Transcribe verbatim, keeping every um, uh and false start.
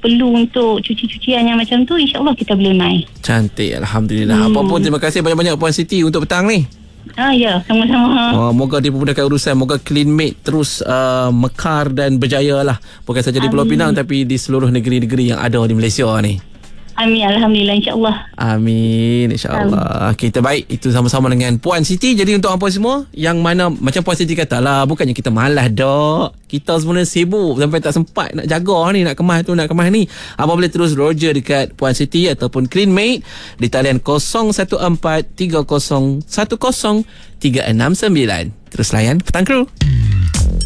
perlu untuk cuci-cucian yang macam tu, insyaAllah kita boleh mai. Cantik, Alhamdulillah. Hmm. Apa pun terima kasih banyak-banyak Puan Siti untuk petang ni. Ah ya, sama-sama. Oh, moga dipermudahkan urusan, moga Cleanmate terus uh, mekar dan berjaya lah. Bukan saja di Pulau Pinang tapi di seluruh negeri-negeri yang ada di Malaysia ni. Amin, Alhamdulillah, insyaAllah. Amin, insyaAllah. Kita baik, itu sama-sama dengan Puan Siti. Jadi untuk apa semua, yang mana macam Puan Siti kata lah, bukannya kita malas dok. Kita sebenarnya sibuk sampai tak sempat nak jaga ni, nak kemas tu, nak kemas ni. Apa boleh terus Roger dekat Puan Siti ataupun Cleanmate di talian kosong satu empat tiga kosong satu kosong tiga enam sembilan. Terus layan Petang Kru.